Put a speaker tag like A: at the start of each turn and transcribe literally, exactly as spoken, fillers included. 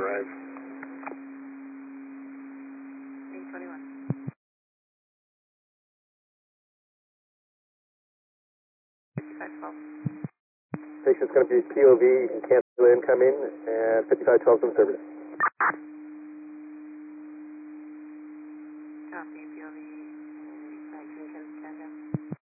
A: Drive.
B: eight twenty-one. fifty-five twelve.
C: Patient's going to be P O V, you can cancel incoming, and fifty-five twelve in service.
B: Copy, P O V, nineteen can stand down.